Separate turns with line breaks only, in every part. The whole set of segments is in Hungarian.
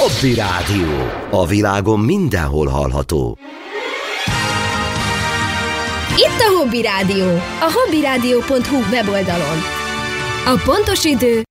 Hobby Rádió. A világon mindenhol hallható.
Itt a Hobby Rádió, a hobbyradio.hu weboldalon. A pontos idő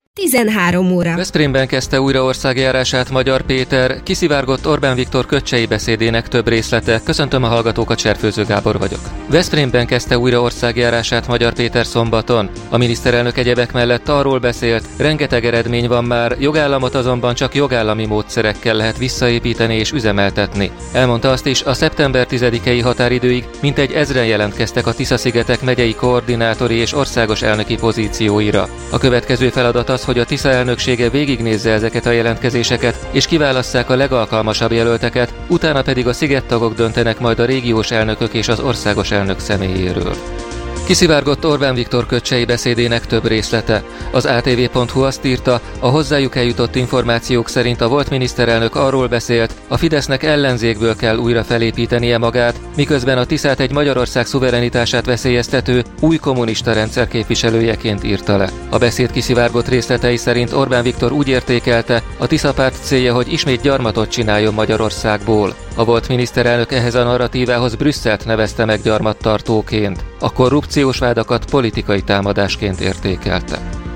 13 óra.
Veszprémben kezdte újra országjárását Magyar Péter, kiszivárgott Orbán Viktor köccsei beszédének több részlete. Köszöntöm a hallgatókat, Cserfőző Gábor vagyok. Veszprémben kezdte újra országjárását Magyar Péter szombaton. A miniszterelnök egyebek mellett arról beszélt, rengeteg eredmény van már, jogállamot azonban csak jogállami módszerekkel lehet visszaépíteni és üzemeltetni. Elmondta azt is, a szeptember 10-i határidőig mintegy 1000-en jelentkeztek a Tisza-szigetek megyei koordinátori és országos elnöki pozícióira. A következő feladat az, hogy a Tisza elnöksége végignézze ezeket a jelentkezéseket, és kiválasszák a legalkalmasabb jelölteket, utána pedig a szigettagok döntenek majd a régiós elnökök és az országos elnök személyéről. Kiszivárgott Orbán Viktor köccsei beszédének több részlete. Az ATV.hu azt írta, a hozzájuk eljutott információk szerint a volt miniszterelnök arról beszélt, a Fidesznek ellenzékből kell újra felépítenie magát, miközben a Tiszát egy Magyarország szuverenitását veszélyeztető, új kommunista rendszer képviselőjeként írta le. A beszéd kiszivárgott részletei szerint Orbán Viktor úgy értékelte, a Tisza párt célja, hogy ismét gyarmatot csináljon Magyarországból. A volt miniszterelnök ehhez a narratívához Brüsszelt nevezte meg gyarmattartóként. A korrupciós vádakat politikai támadásként értékelte.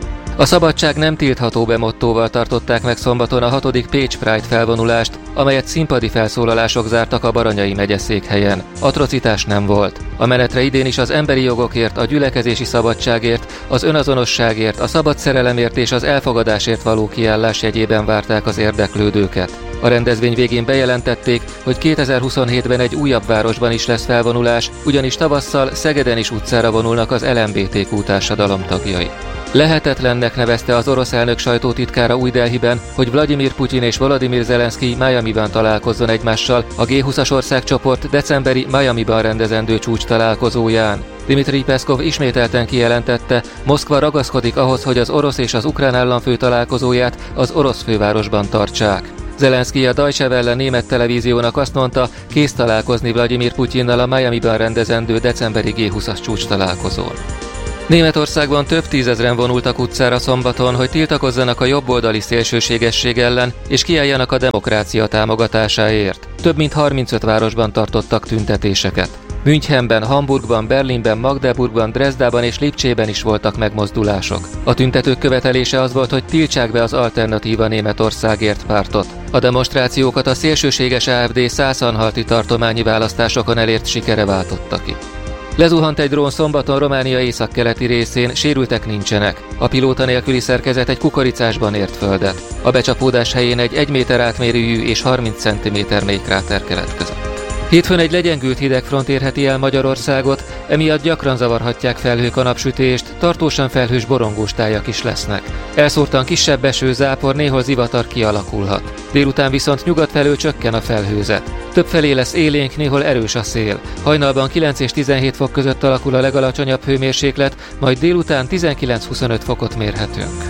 A szabadság nem tiltható be mottóval tartották meg szombaton a 6. Pécs Pride felvonulást, amelyet színpadi felszólalások zártak a Baranyai megyeszékhelyen. Atrocitás nem volt. A menetre idén is az emberi jogokért, a gyülekezési szabadságért, az önazonosságért, a szabad szerelemért és az elfogadásért való kiállás jegyében várták az érdeklődőket. A rendezvény végén bejelentették, hogy 2027-ben egy újabb városban is lesz felvonulás, ugyanis tavasszal Szegeden is utcára vonulnak az LMBTQ társadalom tagjai. Lehetetlennek nevezte az orosz elnök sajtótitkára Új-Delhiben, hogy Vladimir Putyin és Volodymyr Zelenszkij Miamiban találkozzon egymással a G20-as országcsoport decemberi Miamiban rendezendő csúcs találkozóján. Dmitri Peszkov ismételten kijelentette, Moszkva ragaszkodik ahhoz, hogy az orosz és az ukrán államfő találkozóját az orosz fővárosban tartsák. Zelenszkij a Deutsche Welle német televíziónak azt mondta, kész találkozni Vladimir Putyinnal a Miamiban rendezendő decemberi G20-as csúcs találkozón. Németországban több tízezren vonultak utcára szombaton, hogy tiltakozzanak a jobboldali szélsőségesség ellen, és kiálljanak a demokrácia támogatásáért. Több mint 35 városban tartottak tüntetéseket. Münchenben, Hamburgban, Berlinben, Magdeburgban, Dresdában és Lipcsében is voltak megmozdulások. A tüntetők követelése az volt, hogy tiltsák be az Alternatíva Németországért pártot. A demonstrációkat a szélsőséges AfD szászanhalti tartományi választásokon elért sikere váltotta ki. Lezuhant egy drón szombaton Románia északkeleti részén, sérültek nincsenek. A pilóta nélküli szerkezet egy kukoricásban ért földet. A becsapódás helyén egy 1 méter átmérőjű és 30 cm mély kráter keletkezett. Hétfőn egy legyengült hidegfront érheti el Magyarországot, emiatt gyakran zavarhatják felhők a napsütést, tartósan felhős borongós tájak is lesznek. Elszórtan kisebb eső, zápor, néhol zivatar kialakulhat. Délután viszont nyugat felől csökken a felhőzet. Többfelé lesz élénk, néhol erős a szél. Hajnalban 9 és 17 fok között alakul a legalacsonyabb hőmérséklet, majd délután 19-25 fokot mérhetünk.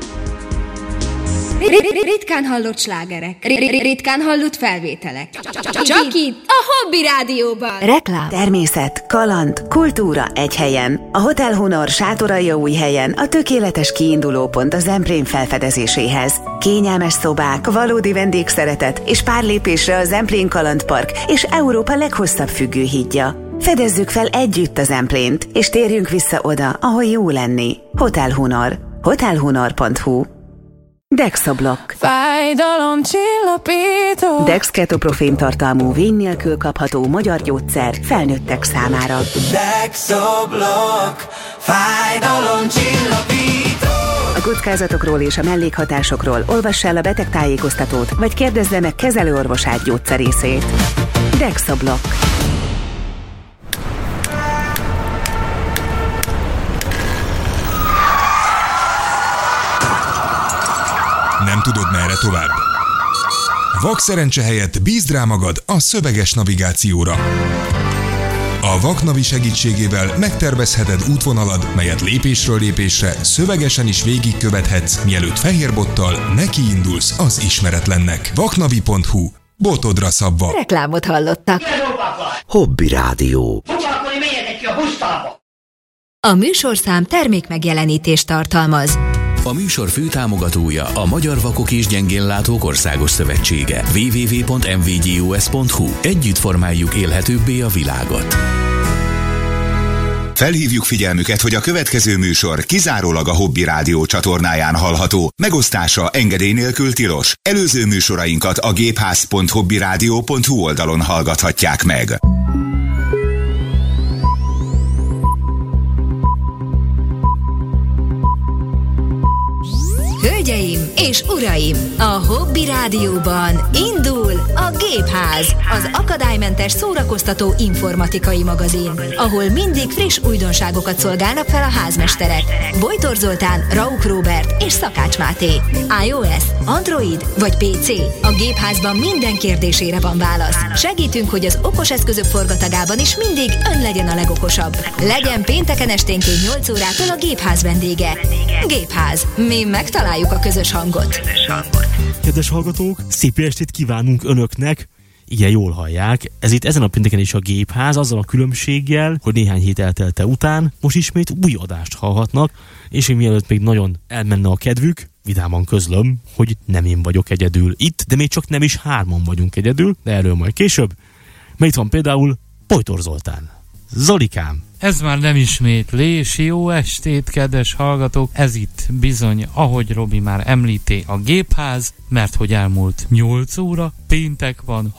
Ritkán hallott slágerek, ritkán hallott felvételek. Csak itt, a Hobby Rádióban.
Reklám, természet, kaland, kultúra egy helyen. A Hotel Honor Sátoraljaújhelyen a tökéletes kiindulópont a Zemplén felfedezéséhez. Kényelmes szobák, valódi vendégszeretet és pár lépésre a Zemplén Kalandpark és Európa leghosszabb függőhídja. Fedezzük fel együtt a Zemplént, és térjünk vissza oda, ahol jó lenni. Hotel Honor. Hotelhonor.hu. Dexablok.
Fájdalomcsillapító.
Dex ketoprofén tartalmú, vény nélkül kapható magyar gyógyszer felnőttek számára.
Dexablok. Fájdalomcsillapító.
A kockázatokról és a mellékhatásokról olvass el a betegtájékoztatót, vagy kérdezze meg kezelőorvosát gyógyszerészét. Dexablok.
Nem tudod, merre tovább? Vak szerencse helyett bízd rá magad a szöveges navigációra. A Vaknavi segítségével megtervezheted útvonalad, melyet lépésről lépésre szövegesen is végigkövethetsz, mielőtt fehérbottal nekiindulsz az ismeretlennek. Vaknavi.hu. Botodra szabva.
Reklámot hallottak.
Hobby Rádió.
Akkor menjetek ki a busztába!
A műsorszám termékmegjelenítést tartalmaz.
A műsor főtámogatója a Magyar Vakok és Gyengénlátók Országos Szövetsége. www.mvgus.hu. Együtt formáljuk élhetőbbé a világot.
Felhívjuk figyelmüket, hogy a következő műsor kizárólag a Hobby Rádió csatornáján hallható. Megosztása engedély nélkül tilos. Előző műsorainkat a gépház.hobbyradio.hu oldalon hallgathatják meg.
Hölgyeim és uraim, a Hobby Rádióban indul a Gépház, az akadálymentes szórakoztató informatikai magazin, ahol mindig friss újdonságokat szolgálnak fel a házmesterek. Bojtor Zoltán, Rauk Róbert és Szakács Máté. iOS, Android vagy PC? A Gépházban minden kérdésére van válasz. Segítünk, hogy az okos eszközök forgatagában is mindig ön legyen a legokosabb. Legyen pénteken esténként 8 órától a Gépház vendége. Gépház. Mi megtaláljuk a közös hangot.
Kedves hallgatók, szép estét kívánunk önöknek! Igen, jól hallják. Ez itt ezen a pénteken is a Gépház, azzal a különbséggel, hogy néhány hét eltelte után most ismét új adást hallhatnak, és még mielőtt még nagyon elmenne a kedvük, vidáman közlöm, hogy nem én vagyok egyedül itt, de még csak nem is hárman vagyunk egyedül, de erről majd később. Mert itt van például Bojtor Zoltán. Zolikám!
Ez már nem ismétlés, jó estét, kedves hallgatók! Ez itt bizony, ahogy Robi már említi, a Gépház, mert hogy elmúlt 8 óra, péntek van,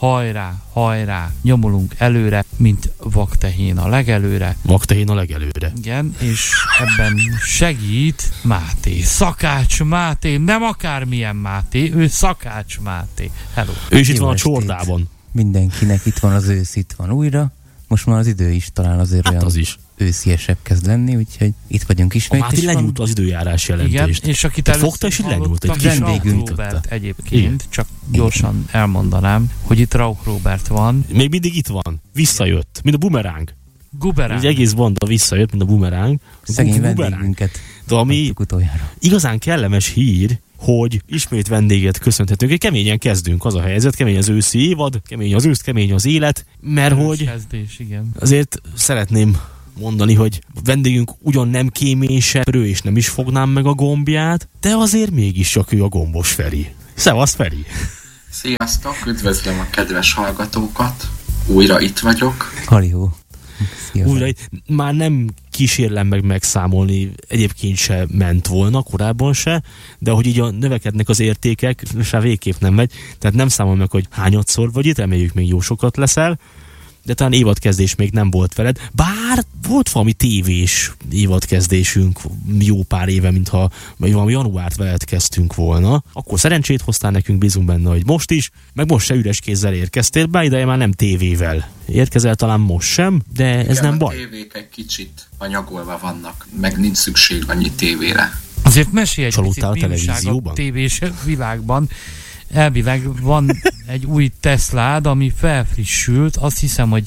hajrá, nyomulunk előre, mint vaktehén a legelőre.
Vaktehén a legelőre.
Igen, és ebben segít Máté, Szakács Máté, nem akármilyen Máté, ő Szakács Máté. Hello!
Ő is itt van a csordában.
Mindenkinek itt van az ősz, itt van újra. Most már az idő is talán azért olyan
az is
ősziesebb kezd lenni, úgyhogy itt vagyunk ismét.
A Máté lenyúlt az időjárás jelentést.
Igen, és akit
fogta és lenyúlt egy kis
Róbert egyébként, csak gyorsan elmondanám, hogy itt Rauk Róbert van.
Még mindig itt van, visszajött, mint a bumeráng.
Guberáng.
Egy egész banda visszajött, mint a bumeráng.
Szegény vendégünket.
De ami igazán kellemes hír, hogy ismét vendéget köszönhetünk. Keményen kezdünk, az a helyzet, kemény az őszi évad, kemény az ősz, kemény az élet, mert hogy
kezdés, igen.
Azért szeretném mondani, hogy vendégünk ugyan nem kéményseprő, és nem is fognám meg a gombját, de azért mégis csak ő a Gombos Feri. Szevasz, Feri!
Sziasztok, üdvözlöm a kedves hallgatókat, újra itt vagyok.
Halló!
Újra már nem kísérlem meg megszámolni, egyébként se ment volna, korábban se, de hogy így növekednek az értékek, se végképp nem megy, tehát nem számol meg, hogy hányadszor vagy itt, reméljük még jó sokat leszel, de talán évadkezdés még nem volt veled, bár volt valami tévés évadkezdésünk jó pár éve, mintha valami januárt veled kezdtünk volna, akkor szerencsét hoztál nekünk, bízunk benne, hogy most is, meg most se üres kézzel érkeztél, bár ideje már nem tévével érkezel, talán most sem, de ez
igen,
nem baj.
A tévék egy kicsit anyagolva vannak, meg nincs szükség annyi tévére.
Azért mesélj egy
picit mi újság a
tévés világban. Elvileg van egy új Teslád, ami felfrissült, azt hiszem, hogy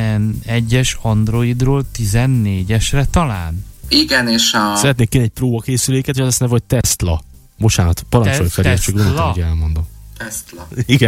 11-es Androidról 14-esre talán.
Igen, és
Szeretnék kérni egy próbakészüléket, hogy azt neve, hogy Tesla. Bocsánat, parancsolj fel, csak gondoltam, hogy elmondom.
Tesla.
Igen.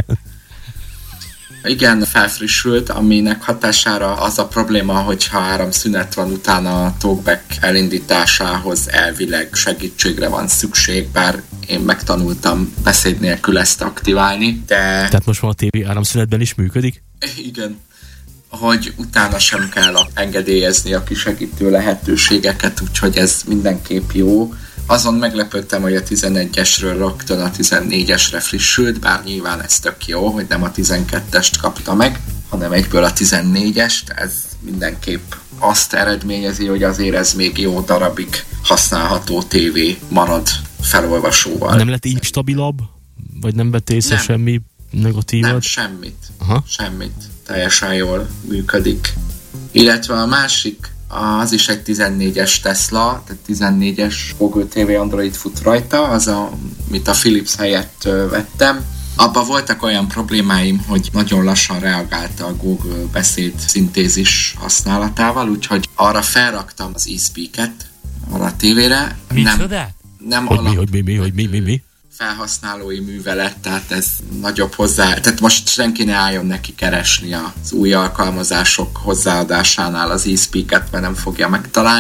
Igen, felfrissült, aminek hatására az a probléma, hogyha áramszünet van, utána a talkback elindításához elvileg segítségre van szükség, bár én megtanultam beszéd nélkül ezt aktiválni, de...
Tehát most már a tévé áramszünetben is működik?
Igen. Hogy utána sem kell engedélyezni a kisegítő lehetőségeket, úgyhogy ez mindenképp jó. Azon meglepődtem, hogy a 11-esről rögtön a 14-esre frissült, bár nyilván ez tök jó, hogy nem a 12-est kapta meg, hanem egyből a 14-est. Ez mindenképp azt eredményezi, hogy azért ez még jó darabig használható tévé marad felolvasóval.
Nem lett így stabilabb? Vagy nem vett észre semmi negatívat?
Nem, semmit. Aha. Semmit. Teljesen jól működik. Illetve a másik, az is egy 14-es Tesla, tehát 14-es Google TV Android fut rajta, az amit a Philips helyett vettem. Abban voltak olyan problémáim, hogy nagyon lassan reagálta a Google beszéd szintézis használatával, úgyhogy arra felraktam az eSpeak-et arra a tévére. Nem
mi?
Felhasználói művelet, tehát ez nagyobb hozzá... Tehát most senki ne álljon neki keresni az új alkalmazások hozzáadásánál az eSpeak-et, mert nem fogja megtalálni.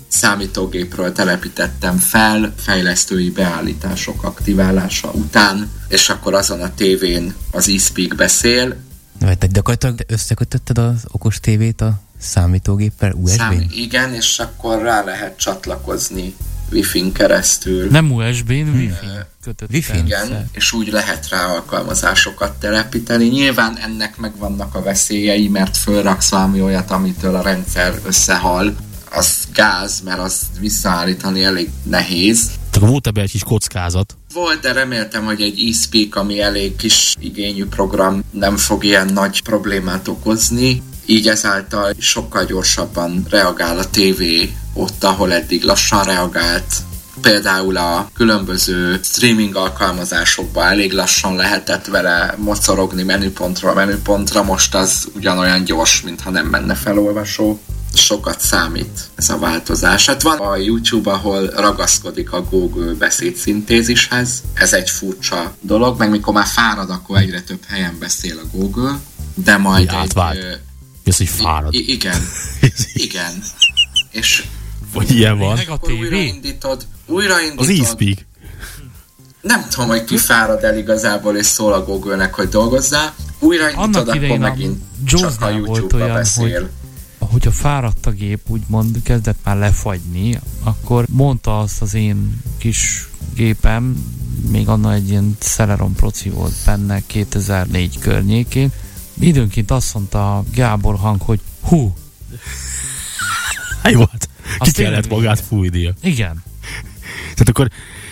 számítógépről telepítettem fel, fejlesztői beállítások aktiválása után, és akkor azon a tévén az eSpeak beszél.
Tehát gyakorlatilag összekötötted az okos tévét a számítógéppel USB-n?
Igen, és akkor rá lehet csatlakozni Wi-Fi-n keresztül.
Nem USB-n, Wi-Fi-n kötött.
Wi-Fi-n, igen, és úgy lehet rá alkalmazásokat telepíteni. Nyilván ennek megvannak a veszélyei, mert fölraksz valami olyat, amitől a rendszer összehal. Az gáz, mert azt visszaállítani elég nehéz.
Tehát volt ebben egy kis kockázat?
Volt, de reméltem, hogy egy eSpeak, ami elég kis igényű program, nem fog ilyen nagy problémát okozni. Így ezáltal sokkal gyorsabban reagál a tévé ott, ahol eddig lassan reagált. Például a különböző streaming alkalmazásokban elég lassan lehetett vele mocorogni menüpontról menüpontra, most az ugyanolyan gyors, mintha nem menne felolvasó. Sokat számít ez a változás. Hát van a YouTube, ahol ragaszkodik a Google beszédszintézishez. Ez egy furcsa dolog, meg mikor már fárad, akkor egyre több helyen beszél a Google, de majd
ez, hogy fárad.
Igen. Igen. És
vagy ilyen van.
Újraindítod.
Az eSpeak.
Nem tudom, hogy ki fárad el igazából, és szól a Google-nek, hogy dolgozzál. Újraindítod, akkor megint csak a YouTube-ba beszél.
Hogyha fáradt a gép, úgymond kezdett már lefagyni, akkor mondta azt az én kis gépem, még annak egy ilyen Celeron proci volt benne 2004 környékén, időnként azt mondta a Gábor hang, hogy hú.
Jó, hát ki kellett magát fújnia.
Igen.
Tehát akkor,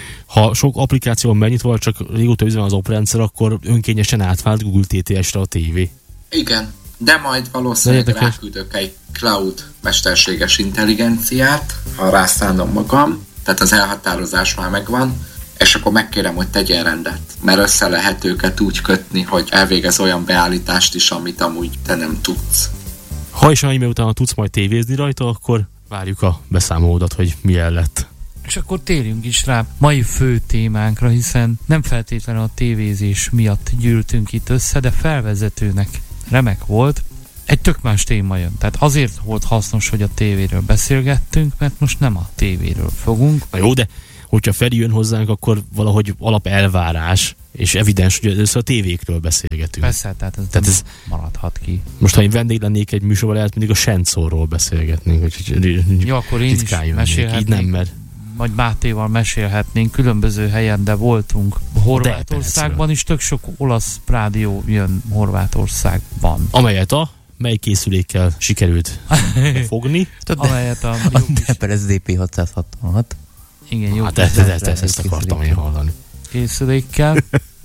ha sok applikáció van megnyitva, csak régóta üzem az oprendszer, akkor önkényesen átvált Google TTS-re a tévé.
Igen. De majd valószínűleg ráküldök egy cloud mesterséges intelligenciát, ha rászánom magam, tehát az elhatározás már megvan, és akkor megkérem, hogy tegyen rendet, mert össze lehet őket úgy kötni, hogy elvégez olyan beállítást is, amit amúgy te nem tudsz.
Ha és annyi utána tudsz majd tévézni rajta, akkor várjuk a beszámolódat, hogy milyen lett.
És akkor térjünk is rá mai fő témánkra, hiszen nem feltétlenül a tévézés miatt gyűltünk itt össze, de felvezetőnek remek volt. Egy tök más téma jön. Tehát azért volt hasznos, hogy a tévéről beszélgettünk, mert most nem a tévéről fogunk.
Na jó, de hogyha Feri jön hozzánk, akkor valahogy alapelvárás, és evidens, hogy először a tévékről beszélgetünk.
Persze, tehát ez maradhat ki.
Most, ha én vendég lennék egy műsorban, lehet mindig a Sensor-ról beszélgetnénk.
Jó, akkor én is mesélhetnék.
Nem, mert
vagy Mátéval mesélhetnénk különböző helyen, de voltunk Horvátországban is, tök sok olasz rádió jön Horvátországban.
Amelyet mely készülékkel sikerült fogni?
Amelyet a
Deper SDP 666.
Igen, jó.
Hát ezt akartam én hallani.
Készülékkel,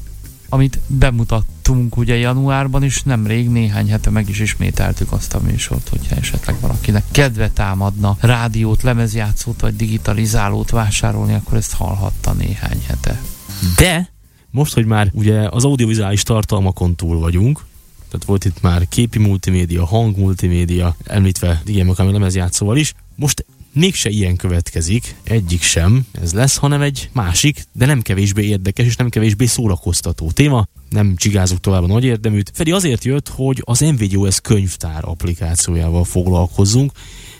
amit bemutattunk ugye januárban is, nemrég, néhány hete meg is ismételtük azt a műsort, hogyha esetleg valakinek kedve támadna rádiót, lemezjátszót vagy digitalizálót vásárolni, akkor ezt hallhatta néhány hete.
De most, hogy már ugye az audiovizuális tartalmakon túl vagyunk, tehát volt itt már képi multimédia, hang multimédia, említve igen, akár lemezjátszóval is, most mégse ilyen következik, egyik sem ez lesz, hanem egy másik, de nem kevésbé érdekes és nem kevésbé szórakoztató téma. Nem csigázunk tovább a nagy érdeműt. Feri azért jött, hogy az NVIDIA-OS könyvtár applikációjával foglalkozzunk,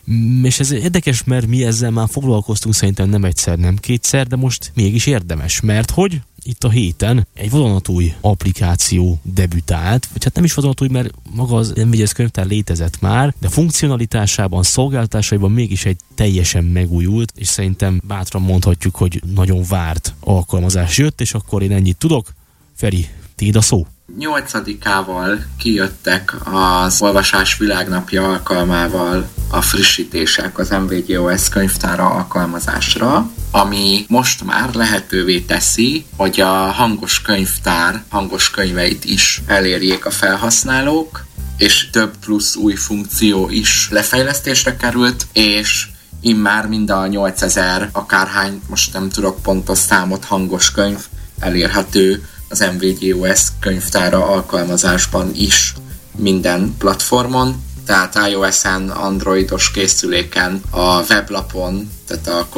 és ez érdekes, mert mi ezzel már foglalkoztunk szerintem nem egyszer, nem kétszer, de most mégis érdemes, mert hogy itt a héten egy vadonatúj applikáció debütált, vagy hát nem is vadonatúj, mert maga az NVIDIA-OS könyvtár létezett már, de funkcionalitásában, szolgáltatásaiban mégis egy teljesen megújult, és szerintem bátran mondhatjuk, hogy nagyon várt alkalmazás jött, és akkor én ennyit tudok. Feri, tiéd a szó.
8-ával kijöttek az Olvasás Világnapja alkalmával a frissítések az NVIDIA-OS könyvtára alkalmazásra, ami most már lehetővé teszi, hogy a hangos könyvtár hangos könyveit is elérjék a felhasználók, és több plusz új funkció is lefejlesztésre került, és immár mind a 8000 akárhány, most nem tudok pontos számot, hangos könyv elérhető az NVIDIA-OS könyvtára alkalmazásban is minden platformon, tehát iOS-en, androidos készüléken, a weblapon tehát a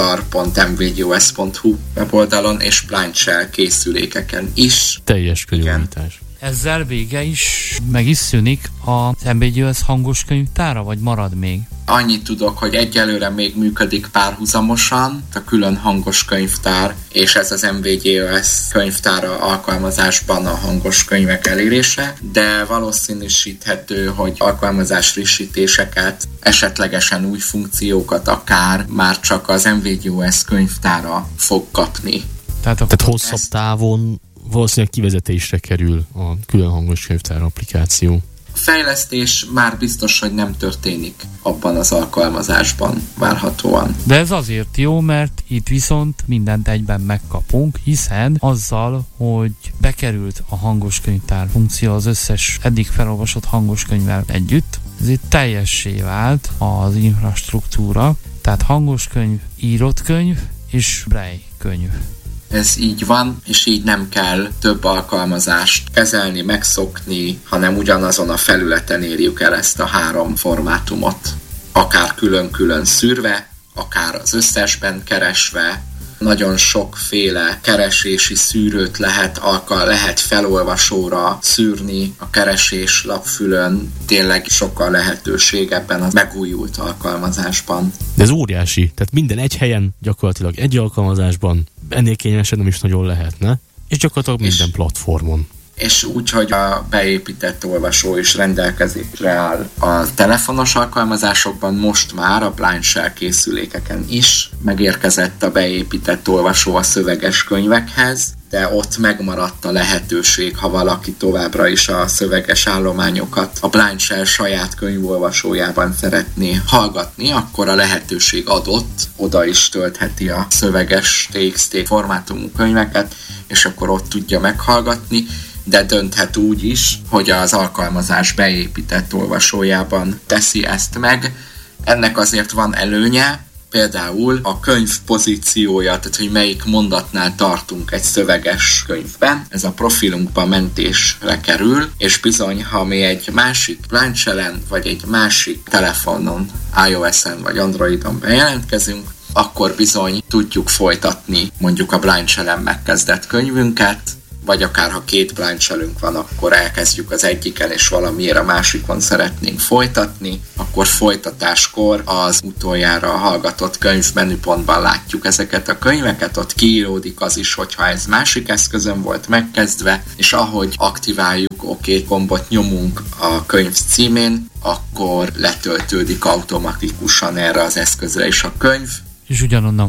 könyvtar.mvgus.hu weboldalon és Blind Shell készülékeken is.
Teljes körülmítás.
Ezzel vége is meg is szűnik az MVGOS hangos könyvtára, vagy marad még?
Annyit tudok, hogy egyelőre még működik párhuzamosan a külön hangos könyvtár, és ez az MVGOS könyvtára alkalmazásban a hangos könyvek elérése, de valószínűsíthető, hogy alkalmazás frissítéseket, esetlegesen új funkciókat akár már csak az MVGOS könyvtára fog kapni.
Tehát hosszabb távon valószínűleg kivezetésre kerül a külön hangos könyvtár applikáció.
A fejlesztés már biztos, hogy nem történik abban az alkalmazásban várhatóan.
De ez azért jó, mert itt viszont mindent egyben megkapunk, hiszen azzal, hogy bekerült a hangos könyvtár funkció az összes eddig felolvasott hangos könyvvel együtt, ez itt teljessé vált az infrastruktúra, tehát hangos könyv, írott könyv és braille könyv.
Ez így van, és így nem kell több alkalmazást kezelni, megszokni, hanem ugyanazon a felületen érjük el ezt a 3 formátumot. Akár külön-külön szűrve, akár az összesben keresve, nagyon sokféle keresési szűrőt lehet felolvasóra szűrni a keresés lapfülön. Tényleg sokkal lehetőség ebben a megújult alkalmazásban.
De ez óriási, tehát minden egy helyen, gyakorlatilag egy alkalmazásban, ennél kényelmesen nem is nagyon lehetne, és gyakorlatilag minden platformon.
És úgy, hogy a beépített olvasó is rendelkezésre áll a telefonos alkalmazásokban, most már a Blind Shell készülékeken is megérkezett a beépített olvasó a szöveges könyvekhez, de ott megmaradt a lehetőség, ha valaki továbbra is a szöveges állományokat a Blind Shell saját könyvolvasójában szeretné hallgatni, akkor a lehetőség adott, oda is töltheti a szöveges TXT formátumú könyveket, és akkor ott tudja meghallgatni, de dönthet úgy is, hogy az alkalmazás beépített olvasójában teszi ezt meg. Ennek azért van előnye, például a könyv pozíciója, tehát hogy melyik mondatnál tartunk egy szöveges könyvben, ez a profilunkba mentésre kerül, és bizony, ha mi egy másik Blind Shell-en, vagy egy másik telefonon, iOS-en vagy Androidon bejelentkezünk, akkor bizony tudjuk folytatni mondjuk a Blind Shell-en megkezdett könyvünket, vagy akár ha 2 Blind Shell-ünk van, akkor elkezdjük az egyiken, és valamiért a másikon szeretnénk folytatni, akkor folytatáskor az utoljára hallgatott könyv menüpontban látjuk ezeket a könyveket, ott kiíródik az is, hogyha ez másik eszközön volt megkezdve, és ahogy aktiváljuk OK gombot nyomunk a könyv címén, akkor letöltődik automatikusan erre az eszközre is a könyv,
és ugyanonnan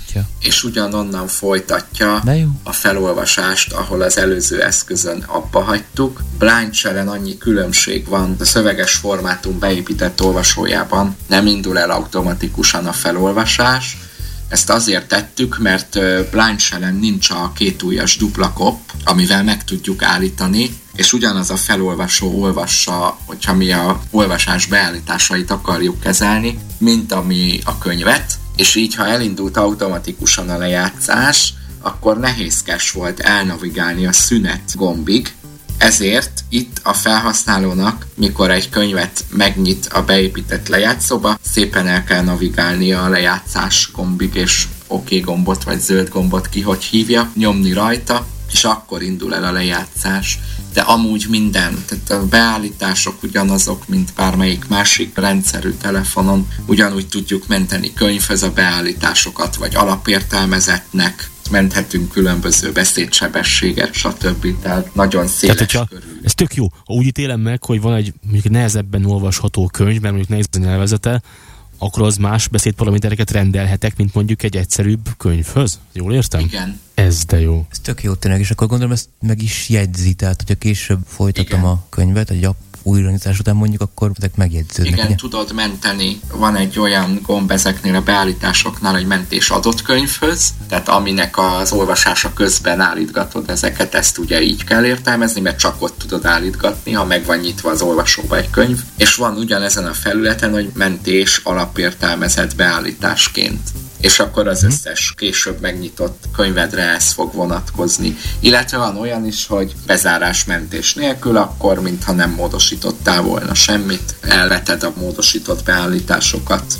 folytatja
a felolvasást, ahol az előző eszközön abba hagytuk. Blind Shell-en annyi különbség van, a szöveges formátum beépített olvasójában nem indul el automatikusan a felolvasás. Ezt azért tettük, mert Blind Shell-en nincs a 2 ujjas dupla kop, amivel meg tudjuk állítani, és ugyanaz a felolvasó olvassa, hogyha mi a olvasás beállításait akarjuk kezelni, mint ami a könyvet, és így, ha elindult automatikusan a lejátszás, akkor nehézkes volt elnavigálni a szünet gombig, ezért itt a felhasználónak, mikor egy könyvet megnyit a beépített lejátszóba, szépen el kell navigálnia a lejátszás gombig, és OK gombot vagy zöld gombot ki, hogy hívja, nyomni rajta, és akkor indul el a lejátszás. De amúgy minden, tehát a beállítások ugyanazok, mint bármelyik másik rendszerű telefonon, ugyanúgy tudjuk menteni könyvhöz a beállításokat, vagy alapértelmezetnek, menthetünk különböző beszédsebességet, stb. Tehát nagyon széles körül.
Ez tök jó. Ha úgy ítélem meg, hogy van egy mondjuk nehezebben olvasható könyv, mert mondjuk nehéz a nyelvezete, akkor az más beszédparamétereket rendelhetek, mint mondjuk egy egyszerűbb könyvhöz. Jól értem?
Igen.
Ez de jó.
Ez tök jó tényleg, és akkor gondolom ezt meg is jegyzi, tehát hogyha később folytatom a könyvet, egy újranyitás után mondjuk, akkor ezek megjegyződnek.
Igen,
ugye?
tudod menteni. Van egy olyan gomb ezeknél a beállításoknál, hogy mentés adott könyvhöz, tehát aminek az olvasása közben állítgatod ezeket, ezt ugye így kell értelmezni, mert csak ott tudod állítgatni, ha meg van nyitva az olvasóba egy könyv, és van ugyanezen a felületen, hogy mentés alapértelmezett beállításként. És akkor az összes később megnyitott könyvedre ez fog vonatkozni. Illetve van olyan is, hogy bezárásmentés nélkül, akkor mintha nem módosítottál volna semmit, elveted a módosított beállításokat.
Na,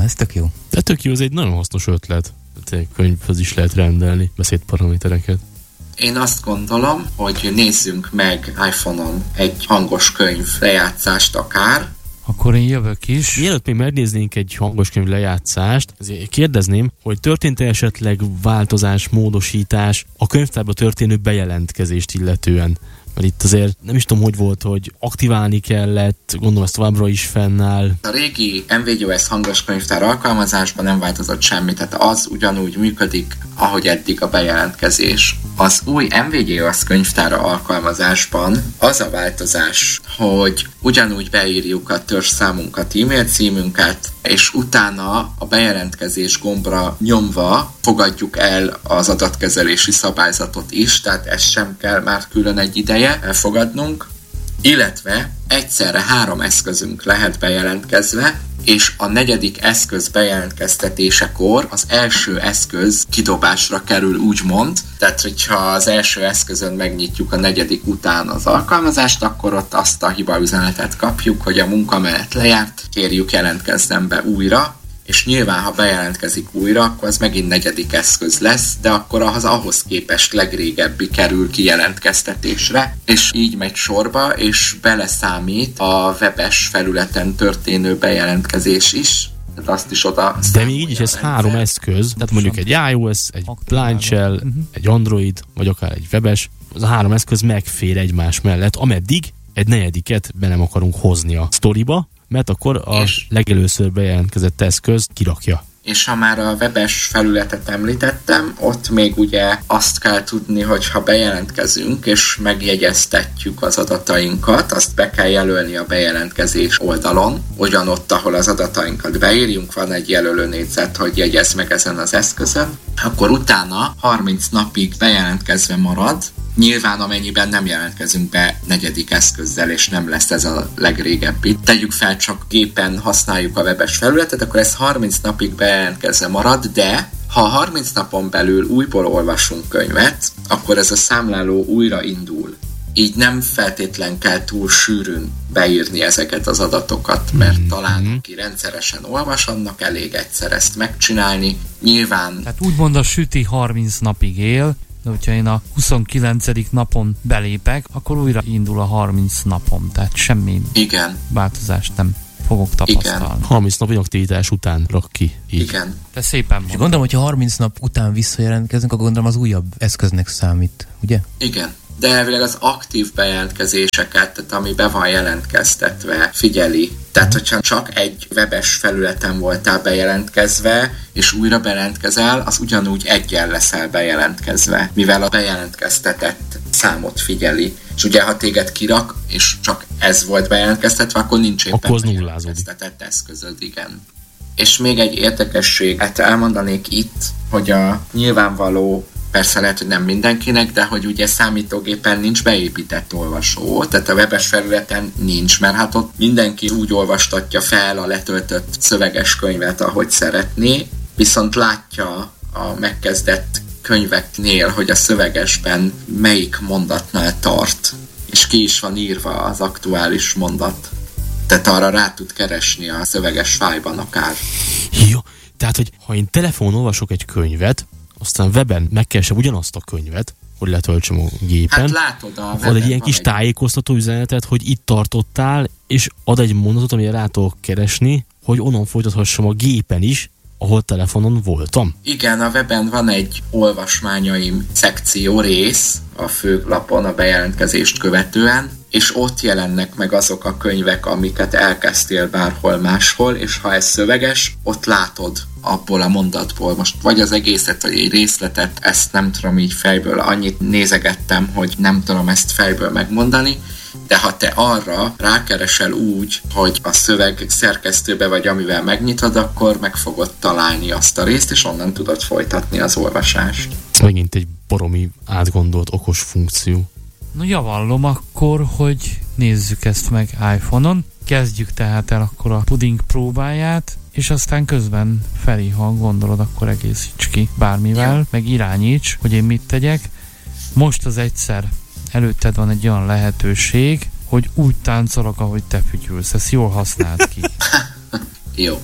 ez tök jó.
De tök jó, ez egy nagyon hasznos ötlet. Könyvhöz is lehet rendelni beszédparamétereket.
Én azt gondolom, hogy nézzünk meg iPhone-on egy hangos könyv lejátszást akár.
Akkor én jövök is.
Mielőtt még megnéznénk egy hangos könyv lejátszást, ezért kérdezném, hogy történt-e esetleg változás, módosítás a könyvtárba történő bejelentkezést illetően? Mert itt azért nem is tudom, hogy volt, hogy aktiválni kellett, gondolom ez továbbra is fennáll.
A régi NVDOS hangos könyvtár alkalmazásban nem változott semmi, tehát az ugyanúgy működik, ahogy eddig a bejelentkezés. Az új NVDOS könyvtára alkalmazásban az a változás, hogy ugyanúgy beírjuk a törzsszámunkat, e-mail címünket, és utána a bejelentkezés gombra nyomva fogadjuk el az adatkezelési szabályzatot is, tehát ezt sem kell már külön egy ideje elfogadnunk, illetve egyszerre 3 eszközünk lehet bejelentkezve, és a 4. eszköz bejelentkeztetésekor az első eszköz kidobásra kerül, úgymond. Tehát, hogyha az első eszközön megnyitjuk a 4. után az alkalmazást, akkor ott azt a hibaüzenetet kapjuk, hogy a munka menet lejárt, kérjük jelentkezzen be újra, és nyilván, ha bejelentkezik újra, akkor az megint 4. eszköz lesz, de akkor az ahhoz képest legrégebbi kerül kijelentkeztetésre, és így megy sorba, és beleszámít a webes felületen történő bejelentkezés is. Tehát azt is oda.
De még így is ez 3 eszköz, tehát mondjuk egy iOS, egy Blind Shell, egy Android, vagy akár egy webes, az a 3 eszköz megfér egymás mellett, ameddig egy 4. be nem akarunk hozni a sztoriba, mert akkor a legelőször bejelentkezett eszköz kirakja.
És ha már a webes felületet említettem, ott még ugye azt kell tudni, hogy ha bejelentkezünk és megjegyeztetjük az adatainkat, azt be kell jelölni a bejelentkezés oldalon, ugyanott, ahol az adatainkat beírjunk, van egy jelölőnégyzet, hogy jegyezz meg ezen az eszközön, akkor utána 30 napig bejelentkezve marad, nyilván amennyiben nem jelentkezünk be 4. eszközzel, és nem lesz ez a legrégebbi. Tegyük fel, csak gépen használjuk a webes felületet, akkor ez 30 napig bejelentkezve marad, de ha 30 napon belül újból olvasunk könyvet, akkor ez a számláló újra indul. Így nem feltétlen kell túl sűrűn beírni ezeket az adatokat, mert talán aki rendszeresen olvas, annak elég egyszer ezt megcsinálni. Nyilván...
Tehát úgymond a süti 30 napig él, de hogyha én a 29. napon belépek, akkor újra indul a 30 napom, tehát semmi változást nem fogok tapasztalni.
Igen.
30 napi aktivitás után rak ki. Így.
Igen.
De szépen mondom.
Gondolom, hogyha 30 nap után visszajelentkezünk, akkor gondolom az újabb eszköznek számít, ugye?
Igen. De elvileg az aktív bejelentkezéseket, tehát ami be van jelentkeztetve, figyeli. Tehát, hogyha csak egy webes felületen voltál bejelentkezve, és újra bejelentkezel, az ugyanúgy egyen leszel bejelentkezve, mivel a bejelentkeztetett számot figyeli. És ugye, ha téged kirak, és csak ez volt bejelentkeztetve, akkor nincs éppen bejelentkeztetett eszközöd, igen. És még egy érdekességet elmondanék itt, hogy a nyilvánvaló, persze lehet, hogy nem mindenkinek, de hogy ugye számítógépen nincs beépített olvasó, tehát a webes felületen nincs, mert hát ott mindenki úgy olvastatja fel a letöltött szöveges könyvet, ahogy szeretné, viszont látja a megkezdett könyveknél, hogy a szövegesben melyik mondatnál tart, és ki is van írva az aktuális mondat. Tehát arra rá tud keresni a szöveges fájlban akár.
Jó, tehát, hogy ha én telefonon olvasok egy könyvet, aztán weben megkeresem ugyanazt a könyvet, hogy letöltsem a gépen.
Hát látod, a
ad egy ilyen kis tájékoztató üzenetet, hogy itt tartottál, és ad egy mondatot, amire rá tudok keresni, hogy onnan folytathassam a gépen is, ahol telefonon voltam.
Igen, a weben van egy olvasmányaim szekció rész a főlapon a bejelentkezést követően, és ott jelennek meg azok a könyvek, amiket elkezdtél bárhol máshol, és ha ez szöveges, ott látod abból a mondatból. Most vagy az egészet, vagy egy részletet, ezt nem tudom így fejből, annyit nézegettem, hogy nem tudom ezt fejből megmondani, de ha te arra rákeresel úgy, hogy a szöveg szerkesztőbe vagy amivel megnyitod, akkor meg fogod találni azt a részt, és onnan tudod folytatni az olvasást.
Megint egy baromi átgondolt okos funkció.
No, javallom akkor, hogy nézzük ezt meg iPhone-on. Kezdjük tehát el akkor a puding próbáját, és aztán közben Feri, ha gondolod, akkor egészíts ki bármivel, meg irányíts, hogy én mit tegyek. Most az egyszer előtted van egy olyan lehetőség, hogy úgy táncolok, ahogy te fütyülsz. Ezt jól használd ki.
Jó.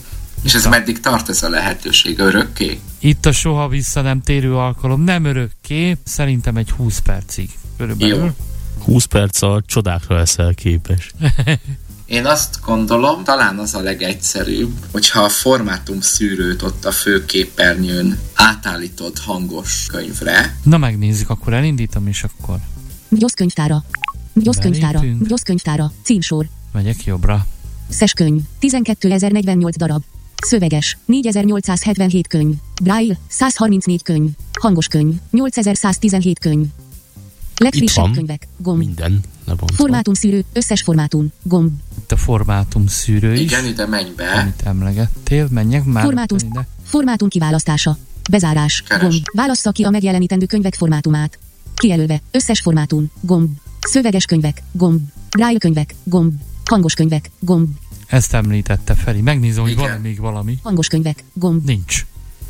És ez meddig tart ez a lehetőség? Örökké?
Itt a soha vissza nem térő alkalom, nem örökké, szerintem egy 20 percig körülbelül.
Jó.
20 perc a csodákra leszel képes.
Én azt gondolom, talán az a legegyszerűbb, hogyha a formátum szűrőt ott a főképernyőn átállítod hangos könyvre.
Na megnézzük, akkor elindítom, és akkor...
Gyosz könyvtára, címsor.
Megyek jobbra.
Szes könyv, 12.048 darab. Szöveges, 4.877 könyv. Braille, 134 könyv. Hangos könyv, 8.117 könyv. Legfrissebb könyvek, gomb.
Minden.
Formátum szűrő, összes formátum, gomb.
Itt a formátum szűrő is.
Igen, ide menj be.
Amit emlegettél, menjek már.
Formátum kiválasztása. Bezárás, gomb. Válassza ki a megjelenítendő könyvek formátumát. Kijelölve, összes formátum, gomb. Szöveges könyvek, gomb. Braille könyvek, gomb. Hangos könyvek, gomb.
Ezt említette Feri. Megnézem, hogy van még valami.
Hangos könyvek, gomb.
Nincs.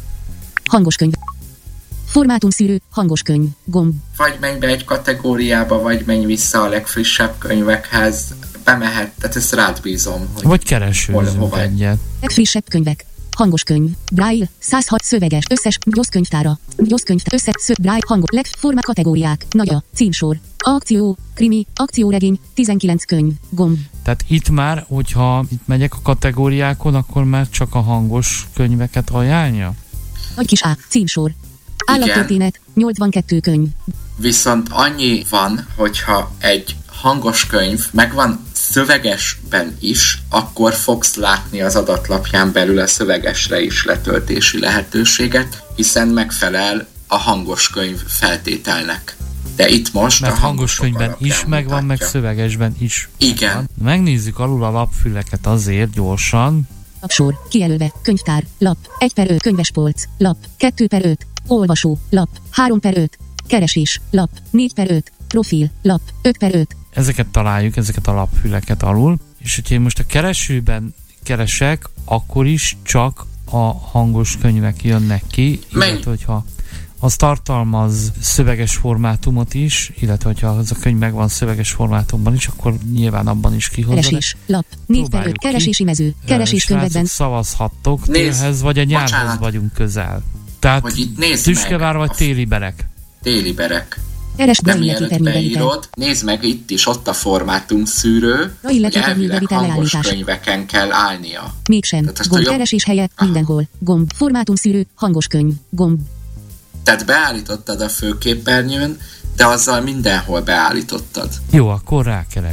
Hangos könyv. Formátum szűrő, hangos könyv, gomb.
Vagy menj be egy kategóriába, vagy menj vissza a legfrissebb könyvekhez. Bemehet, tehát ezt rád bízom. Hogy
vagy keresőzünk egyet.
Legfrissebb könyvek. Hangos könyv, Braille, 106 szöveges, összes, Gyosz könyvtára, összes, Braille, hangos, legforma kategóriák, nagya, címsor, akció, krimi, akcióregény, 19 könyv, gomb.
Tehát itt már, hogyha itt megyek a kategóriákon, akkor már csak a hangos könyveket ajánlja?
Nagy kis A, címsor, állattörténet, 82 könyv.
Viszont annyi van, hogyha egy hangos könyv megvan szövegesben is, akkor fogsz látni az adatlapján belül a szövegesre is letöltési lehetőséget, hiszen megfelel a hangos könyv feltételnek. De itt most
mert a hangos könyvben is megvan, meg szövegesben is.
Igen.
Megvan. Megnézzük alul a lapfüleket azért gyorsan.
Lapsor, kijelölve, könyvtár, lap, 1/5, könyvespolc, lap, 2/5, olvasó, lap, 3/5, keresés, lap, 4/5, profil, lap, 5/5.
Ezeket találjuk, ezeket a lapfüleket alul, és hogyha én most a keresőben keresek, akkor is csak a hangos könyvek jönnek ki, illetve hogyha az tartalmaz szöveges formátumot is, illetve hogyha az a könyv megvan szöveges formátumban is, akkor nyilván abban is kihozza.
Keresés, lap, 4/5, keresési mező, keresés könyvekben.
Szavazhattok, télhez vagy a nyárhoz vagyunk közel. Tehát Tüskevár vagy Téliberek?
Téliberek.
De mielőtt
beírod, nézd meg itt is, ott a formátum szűrő, hogy elvileg hangos könyveken kell állnia.
Mégsem, gomb keresés helyett mindenhol, gomb, formátum szűrő, hangos könyv, gomb.
Tehát beállítottad a főképernyőn, de azzal mindenhol beállítottad.
Jó, akkor rá kell